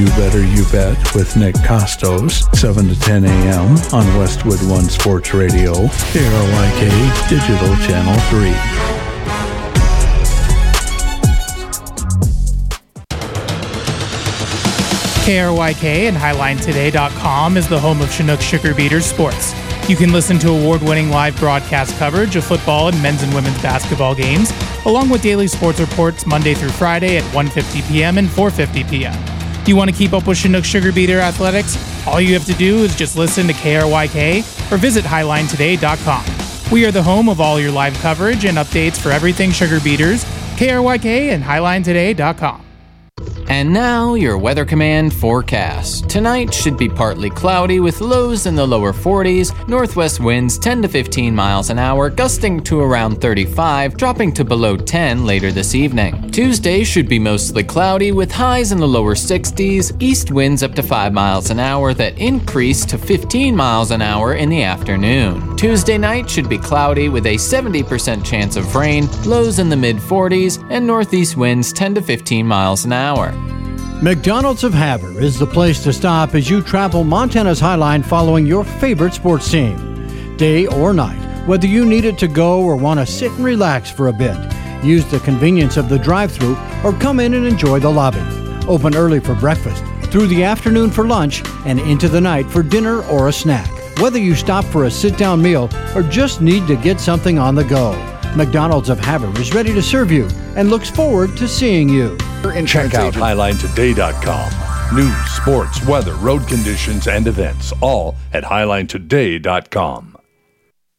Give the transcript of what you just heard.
You Better You Bet with Nick Costos, 7 to 10 a.m. on Westwood One Sports Radio, KRYK Digital Channel 3. KRYK and HighlineToday.com is the home of Chinook Sugar Beaters Sports. You can listen to award-winning live broadcast coverage of football and men's and women's basketball games, along with daily sports reports Monday through Friday at 1:50 p.m. and 4:50 p.m. You want to keep up with Chinook Sugar Beater athletics? All you have to do is just listen to KRYK or visit HighlineToday.com. We are the home of all your live coverage and updates for everything Sugar Beaters, KRYK and HighlineToday.com. And now, your Weather Command forecast. Tonight should be partly cloudy with lows in the lower 40s, northwest winds 10 to 15 miles an hour, gusting to around 35, dropping to below 10 later this evening. Tuesday should be mostly cloudy with highs in the lower 60s, east winds up to 5 miles an hour that increase to 15 miles an hour in the afternoon. Tuesday night should be cloudy with a 70% chance of rain, lows in the mid 40s, and northeast winds 10 to 15 miles an hour. McDonald's of Havre is the place to stop as you travel Montana's Highline following your favorite sports team. Day or night, whether you need it to go or want to sit and relax for a bit, use the convenience of the drive-thru or come in and enjoy the lobby. Open early for breakfast, through the afternoon for lunch, and into the night for dinner or a snack. Whether you stop for a sit-down meal or just need to get something on the go, McDonald's of Havre is ready to serve you and looks forward to seeing you. Check out HighlineToday.com. News, sports, weather, road conditions, and events, all at HighlineToday.com.